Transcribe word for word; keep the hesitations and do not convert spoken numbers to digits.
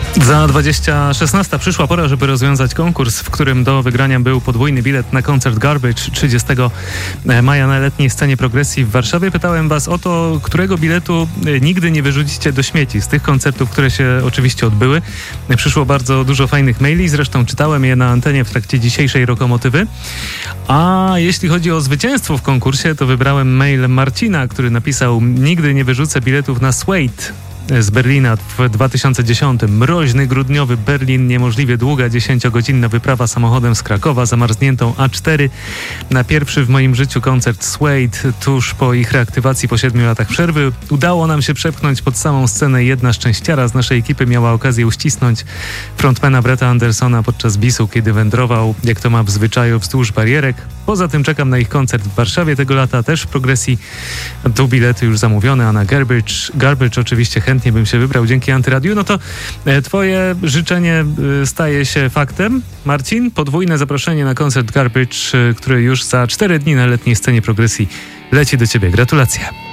Za dwadzieścia szesnasta przyszła pora, żeby rozwiązać konkurs, w którym do wygrania był podwójny bilet na koncert Garbage trzydziestego maja na letniej scenie Progresji w Warszawie. Pytałem was o to, którego biletu nigdy nie wyrzucicie do śmieci z tych koncertów, które się oczywiście odbyły. Przyszło bardzo dużo fajnych maili, zresztą czytałem je na antenie w trakcie dzisiejszej Rokomotywy. A jeśli chodzi o zwycięstwo w konkursie, to wybrałem mail Marcina, który napisał: nigdy nie wyrzucę biletów na Suede z Berlina w dwa tysiące dziesiątym. Mroźny, grudniowy Berlin, niemożliwie długa, dziesięciogodzinna wyprawa samochodem z Krakowa, zamarzniętą A cztery. Na pierwszy w moim życiu koncert Suede, tuż po ich reaktywacji po siedmiu latach przerwy. Udało nam się przepchnąć pod samą scenę. Jedna szczęściara z naszej ekipy miała okazję uścisnąć frontmana Bretta Andersona podczas bisu, kiedy wędrował, jak to ma w zwyczaju, wzdłuż barierek. Poza tym czekam na ich koncert w Warszawie tego lata, też w Progresji. Tu bilety już zamówione, a na Garbage, Garbage oczywiście chętnie bym się wybrał dzięki Antyradiu. No to e, twoje życzenie e, staje się faktem. Marcin, podwójne zaproszenie na koncert Garbage, e, który już za cztery dni na letniej scenie Progresji leci do ciebie. Gratulacje.